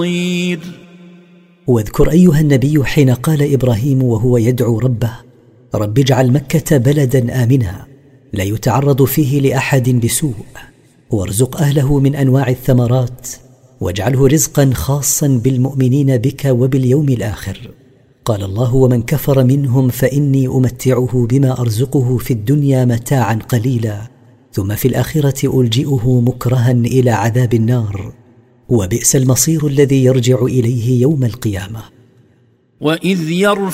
واذكر أيها النبي حين قال إبراهيم وهو يدعو ربه: رب اجعل مكة بلدا آمنا لا يتعرض فيه لأحد بسوء، وارزق أهله من أنواع الثمرات، واجعله رزقا خاصا بالمؤمنين بك وباليوم الآخر. قال الله: ومن كفر منهم فإني أمتعه بما أرزقه في الدنيا متاعا قليلا، ثم في الآخرة ألجئه مكرها إلى عذاب النار، وبئس المصير الذي يرجع إليه يوم القيامة. وإذ